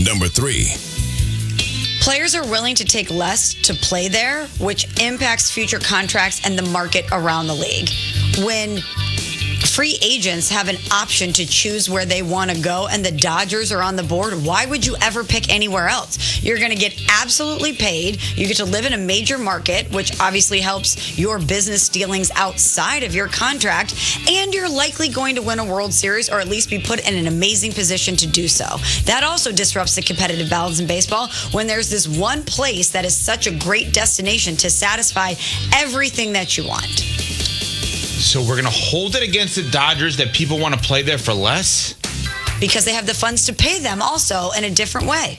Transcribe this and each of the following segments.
Number 3. Players are willing to take less to play there, which impacts future contracts and the market around the league. When free agents have an option to choose where they want to go and the Dodgers are on the board, why would you ever pick anywhere else? You're going to get absolutely paid. You get to live in a major market, which obviously helps your business dealings outside of your contract, and you're likely going to win a World Series or at least be put in an amazing position to do so. That also disrupts the competitive balance in baseball when there's this one place that is such a great destination to satisfy everything that you want. So we're going to hold it against the Dodgers that people want to play there for less? Because they have the funds to pay them also in a different way.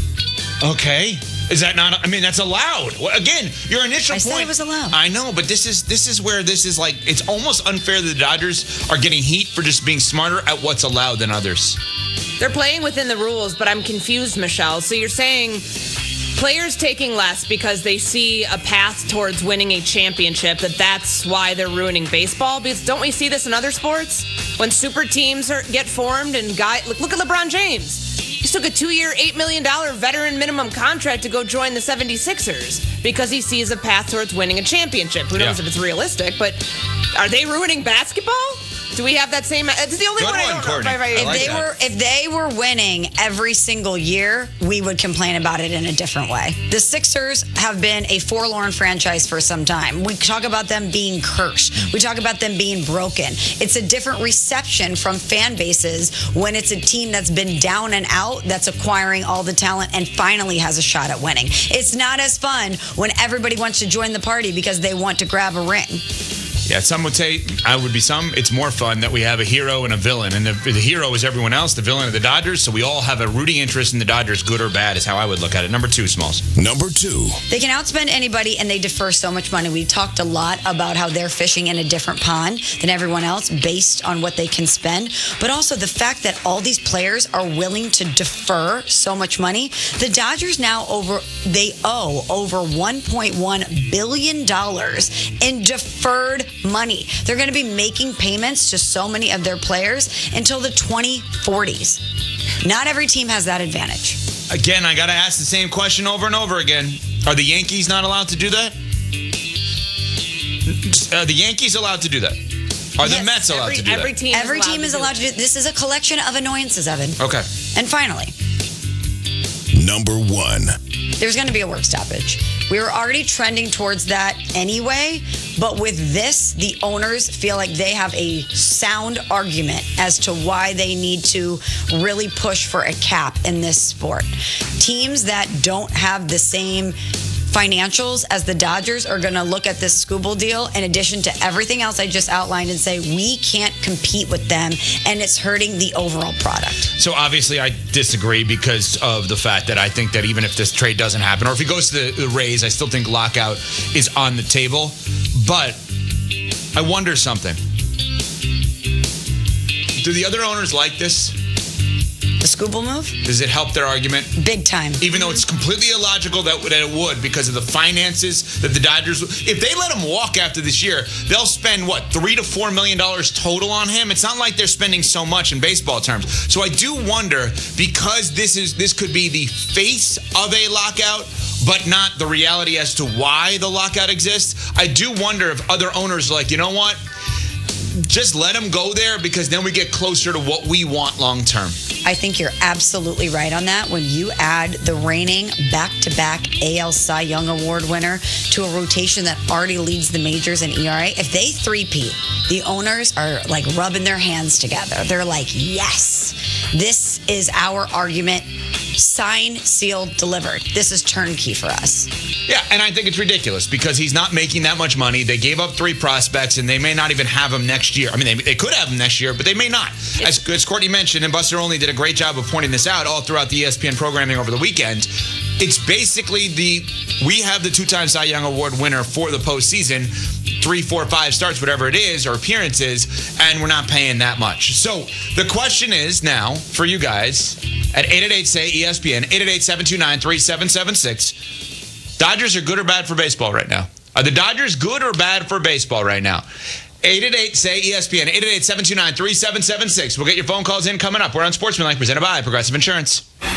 Okay. Is that not? I mean, that's allowed. Well, again, your initial point. I said it was allowed. I know, but this is where this is like, it's almost unfair that the Dodgers are getting heat for just being smarter at what's allowed than others. They're playing within the rules, but I'm confused, Michelle. So you're saying players taking less because they see a path towards winning a championship, that's why they're ruining baseball? Because don't we see this in other sports? When super teams get formed and look at LeBron James. He took a 2-year, $8 million veteran minimum contract to go join the 76ers because he sees a path towards winning a championship. Who knows if it's realistic, but are they ruining basketball? Do we have that same? It's the only one I don't know. If they were winning every single year, we would complain about it in a different way. The Sixers have been a forlorn franchise for some time. We talk about them being cursed. We talk about them being broken. It's a different reception from fan bases when it's a team that's been down and out, that's acquiring all the talent and finally has a shot at winning. It's not as fun when everybody wants to join the party because they want to grab a ring. Yeah, some would say, it's more fun that we have a hero and a villain. And the hero is everyone else, the villain of the Dodgers. So we all have a rooting interest in the Dodgers, good or bad, is how I would look at it. Number 2, Smalls. Number 2. They can outspend anybody and they defer so much money. We talked a lot about how they're fishing in a different pond than everyone else based on what they can spend. But also the fact that all these players are willing to defer so much money. The Dodgers now owe over $1.1 billion in deferred money. They're going to be making payments to so many of their players until the 2040s. Not every team has that advantage. Again, I got to ask the same question over and over again. Are the Yankees not allowed to do that? Are the Yankees allowed to do that? Are the Mets allowed to do that? Every team is allowed to do. This is a collection of annoyances, Evan. Okay. And finally, Number 1. there's going to be a work stoppage. We were already trending towards that anyway, but with this, the owners feel like they have a sound argument as to why they need to really push for a cap in this sport. Teams that don't have the same financials as the Dodgers are going to look at this Skubal deal in addition to everything else I just outlined and say we can't compete with them and it's hurting the overall product. So obviously I disagree because of the fact that I think that even if this trade doesn't happen or if he goes to the Rays, I still think lockout is on the table. But I wonder something. Do the other owners like this? The Skubal move? Does it help their argument? Big time. Even though it's completely illogical that it would because of the finances that the Dodgers... If they let him walk after this year, they'll spend, $3 to $4 million total on him? It's not like they're spending so much in baseball terms. So I do wonder, because this could be the face of a lockout, but not the reality as to why the lockout exists, I do wonder if other owners are like, you know what? Just let him go there because then we get closer to what we want long term. I think you're absolutely right on that. When you add the reigning back-to-back AL Cy Young Award winner to a rotation that already leads the majors in ERA, if they three-peat, the owners are like rubbing their hands together. They're like, yes, this is our argument. Signed, sealed, delivered. This is turnkey for us. Yeah, and I think it's ridiculous because he's not making that much money. They gave up 3 prospects, and they may not even have him next year. I mean, they could have him next year, but they may not. As Courtney mentioned, and Buster Olney did a great job of pointing this out all throughout the ESPN programming over the weekend, it's basically we have the 2-time Cy Young Award winner for the postseason, 3, 4, 5 starts, whatever it is, or appearances, and we're not paying that much. So the question is now for you guys at 888-SAY-ESPN, 888-729-3776, Dodgers are good or bad for baseball right now? Are the Dodgers good or bad for baseball right now? 888-SAY-ESPN, 888-729-3776. We'll get your phone calls in coming up. We're on Sportsmanlike, presented by Progressive Insurance.